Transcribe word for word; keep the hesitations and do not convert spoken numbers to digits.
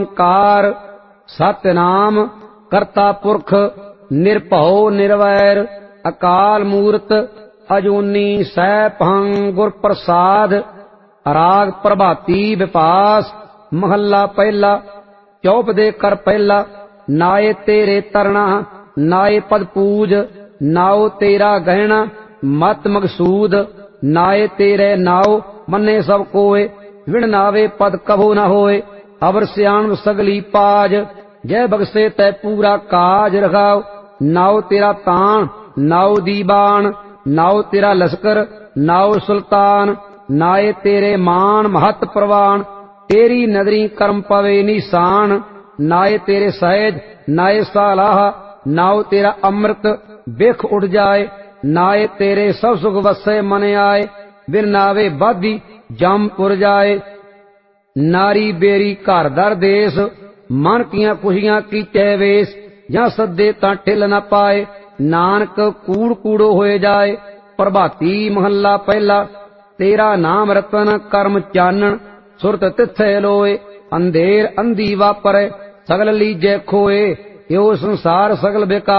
ਕਾਰ सतनाम करता पुरख निर्भौ निर्वैर अकाल मूरत अजूनी सैभं गुर प्रसाद। राग प्रभाती विपास महला पहला चौपदे कर पहला। नाये तेरे तरना नाये पद पूज नाओ तेरा गहना मत मकसूद। नाये तेरे नाओ मन्ने सब कोय विण नावे पद कभो न होए। अवर सियाण सगली पाज जय बगसे तै पूरा काज रखाओ। नाओ तेरा तान नाओ दीवान नाओ तेरा लश्कर नाओ सुल्तान। नाये तेरे मान महत प्रवान तेरी नदरी कर्म पवे निशान। नाये तेरे सहज नाये सालाह नाओ तेरा अमृत बिख उठ जाए। नाये तेरे सब सुख वसे मन आए बिन नावे बाधी जमपुर जाए। नारी बेरी घर दर देश मन किया खुशियां की चैवेश। ਜਾਂ ਸੱਦੇ ਤਾਂ ਠਿਲ ਨਾ ਪਾਏ ਨਾਨਕ ਕੂੜ ਕੂੜੋ ਹੋਏ ਜਾਏ। ਪ੍ਰਭਾਤੀ ਮਹੱਲਾ ਪਹਿਲਾ। ਤੇਰਾ ਨਾਮ ਰਤਨ ਕਰਮ ਚਾਨਣ ਸੁਰਤ ਤਿੱਥੇ ਲੋਏ। ਅੰਧੇਰ ਅੰਧੀ ਵਾਪਰੇ ਸਗਲ ਲੀਜੇ ਖੋਏ। ਇਹੋ ਸੰਸਾਰ ਸਗਲ ਬੇਕਾਰ